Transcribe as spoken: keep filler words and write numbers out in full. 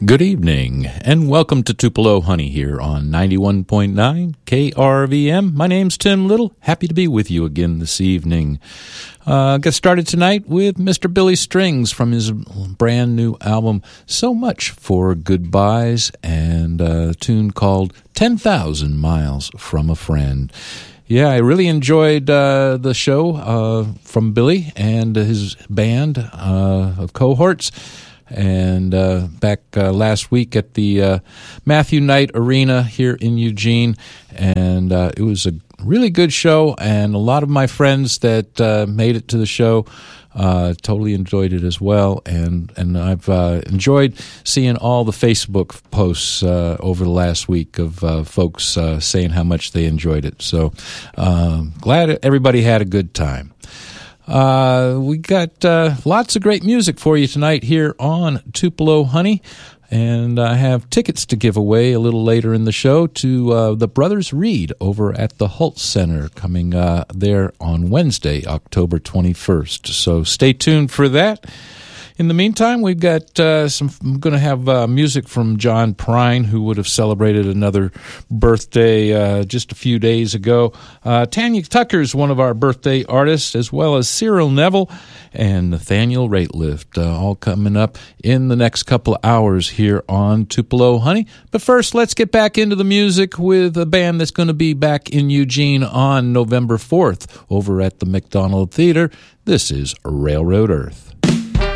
Good evening, and welcome to Tupelo Honey here on ninety-one point nine K R V M. My name's Tim Little. Happy to be with you again this evening. Uh, get started tonight with Mister Billy Strings from his brand new album, So Much for Goodbyes, and a tune called ten thousand Miles from a Friend. Yeah, I really enjoyed uh, the show uh, from Billy and his band uh, of cohorts. And uh, back uh, last week at the uh, Matthew Knight Arena here in Eugene, and uh, it was a really good show, and a lot of my friends that uh, made it to the show uh, totally enjoyed it as well, and, and I've uh, enjoyed seeing all the Facebook posts uh, over the last week of uh, folks uh, saying how much they enjoyed it, so uh, glad everybody had a good time. Uh, we got uh, lots of great music for you tonight here on Tupelo Honey, and I have tickets to give away a little later in the show to uh, the Brothers Reed over at the Hulse Center coming uh, there on Wednesday, October twenty-first. So stay tuned for that. In the meantime, we've got uh, some. I'm going to have uh, music from John Prine, who would have celebrated another birthday uh, just a few days ago. Uh, Tanya Tucker is one of our birthday artists, as well as Cyril Neville and Nathaniel Rateliff, uh, all coming up in the next couple of hours here on Tupelo Honey. But first, let's get back into the music with a band that's going to be back in Eugene on November fourth over at the McDonald Theater. This is Railroad Earth.